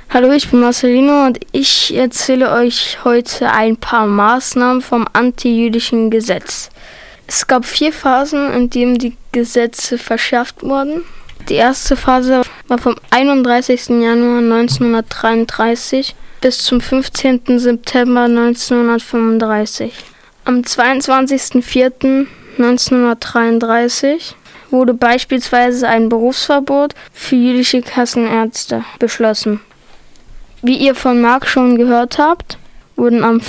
Hallo, ich bin Marcelino und ich erzähle euch heute ein paar Maßnahmen vom antijüdischen Gesetz. Es gab 4 Phasen, in denen die Gesetze verschärft wurden. Die erste Phase war vom 31. Januar 1933 bis zum 15. September 1935. Am 22.04.1933 wurde beispielsweise ein Berufsverbot für jüdische Kassenärzte beschlossen. Wie ihr von Marc schon gehört habt, wurden am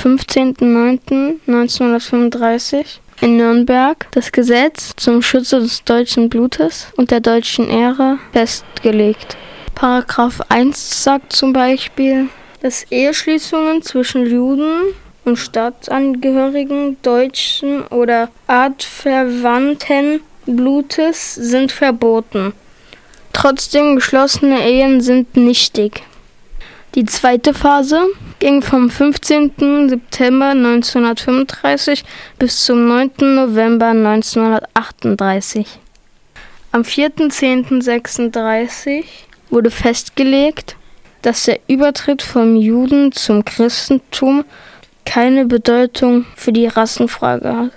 15.09.1935 in Nürnberg das Gesetz zum Schutze des deutschen Blutes und der deutschen Ehre festgelegt. Paragraph 1 sagt zum Beispiel, dass Eheschließungen zwischen Juden und Staatsangehörigen deutschen oder artverwandten Blutes sind verboten. Trotzdem geschlossene Ehen sind nichtig. Die zweite Phase ging vom 15. September 1935 bis zum 9. November 1938. Am 4.10.36 wurde festgelegt, dass der Übertritt vom Juden zum Christentum keine Bedeutung für die Rassenfrage hat.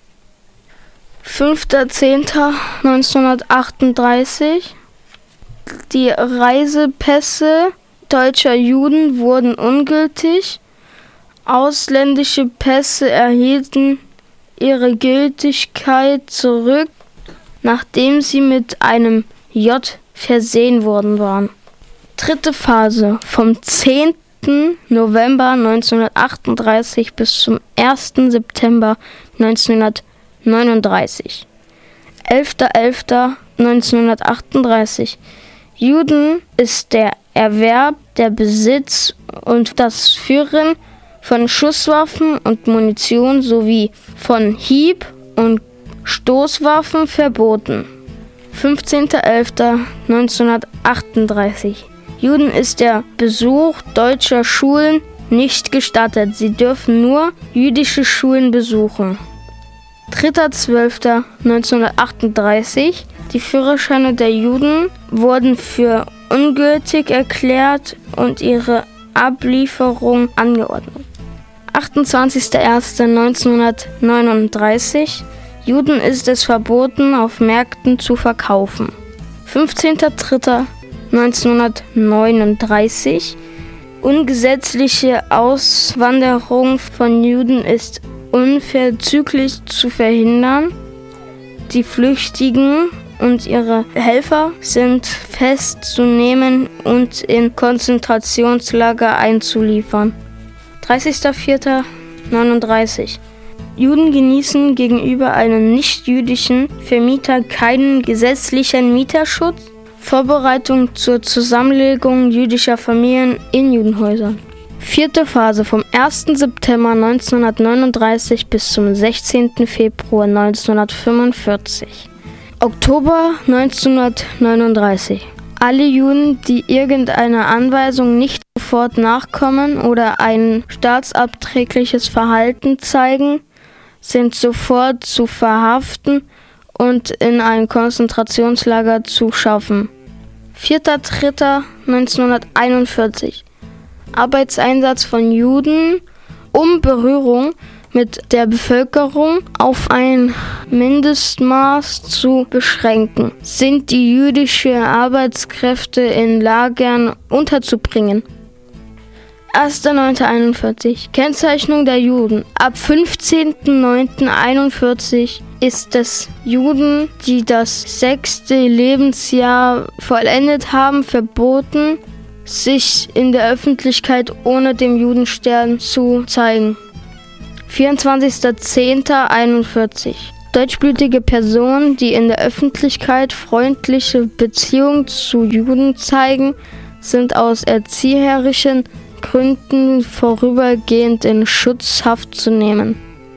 5.10.1938 Die Reisepässe deutscher Juden wurden ungültig. Ausländische Pässe erhielten ihre Gültigkeit zurück, nachdem sie mit einem J versehen worden waren. Dritte Phase vom 10. November 1938 bis zum 1. September 1939. 11.11.1938 Juden ist der Erwerb, der Besitz und das Führen von Schusswaffen und Munition sowie von Hieb- und Stoßwaffen verboten. 15.11.1938 Juden ist der Besuch deutscher Schulen nicht gestattet. Sie dürfen nur jüdische Schulen besuchen. 3.12.1938 Die Führerscheine der Juden wurden für ungültig erklärt und ihre Ablieferung angeordnet. 28.01.1939 Juden ist es verboten, auf Märkten zu verkaufen. 15.03.1939 Ungesetzliche Auswanderung von Juden ist unverzüglich zu verhindern. Die Flüchtigen und ihre Helfer sind festzunehmen und in Konzentrationslager einzuliefern. 30.04.1939 Juden genießen gegenüber einem nichtjüdischen Vermieter keinen gesetzlichen Mieterschutz. Vorbereitung zur Zusammenlegung jüdischer Familien in Judenhäusern. 4. Phase vom 1. September 1939 bis zum 16. Februar 1945. Oktober 1939. Alle Juden, die irgendeiner Anweisung nicht sofort nachkommen oder ein staatsabträgliches Verhalten zeigen, sind sofort zu verhaften und in ein Konzentrationslager zu schaffen. 4.3.1941. Arbeitseinsatz von Juden, um Berührung mit der Bevölkerung auf ein Mindestmaß zu beschränken, sind die jüdische Arbeitskräfte in Lagern unterzubringen. 1.9.41 Kennzeichnung der Juden. Ab 15.09.41 ist es Juden, die das 6. Lebensjahr vollendet haben, verboten, sich in der Öffentlichkeit ohne dem Judenstern zu zeigen. 24.10.41 Deutschblütige Personen, die in der Öffentlichkeit freundliche Beziehungen zu Juden zeigen, sind aus erzieherischen Gründen vorübergehend in Schutzhaft zu nehmen.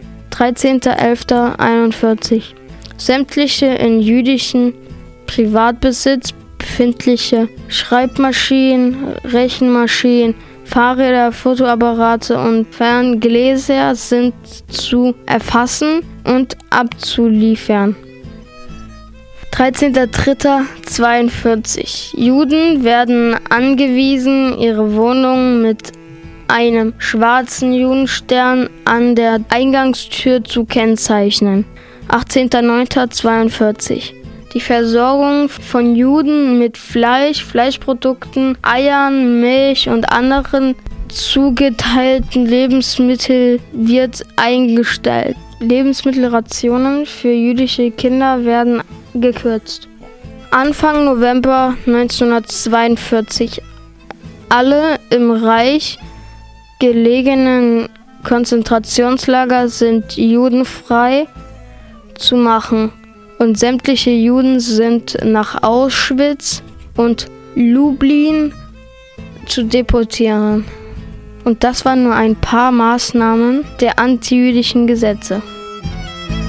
13.11.41 Sämtliche in jüdischen Privatbesitz befindliche Schreibmaschinen, Rechenmaschinen, Fahrräder, Fotoapparate und Ferngläser sind zu erfassen und abzuliefern. 13.03.42. Juden werden angewiesen, ihre Wohnung mit einem schwarzen Judenstern an der Eingangstür zu kennzeichnen. 18.09.42. Die Versorgung von Juden mit Fleisch, Fleischprodukten, Eiern, Milch und anderen zugeteilten Lebensmitteln wird eingestellt. Lebensmittelrationen für jüdische Kinder werden gekürzt. Anfang November 1942. Alle im Reich gelegenen Konzentrationslager sind judenfrei zu machen und sämtliche Juden sind nach Auschwitz und Lublin zu deportieren. Und das waren nur ein paar Maßnahmen der antijüdischen Gesetze.